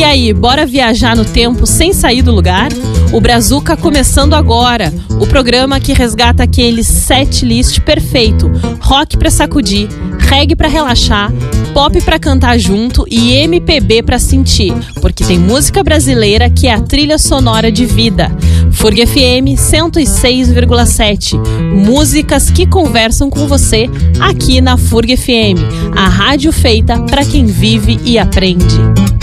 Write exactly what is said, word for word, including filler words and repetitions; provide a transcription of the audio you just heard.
aí, bora viajar no tempo sem sair do lugar? O Brazuca começando agora, o programa que resgata aquele set list perfeito, rock pra sacudir, reggae pra relaxar, pop pra cantar junto e M P B pra sentir, porque tem música brasileira que é a trilha sonora de vida. Furg F M cento e seis vírgula sete, músicas que conversam com você aqui na Furg F M, a rádio feita pra quem vive e aprende.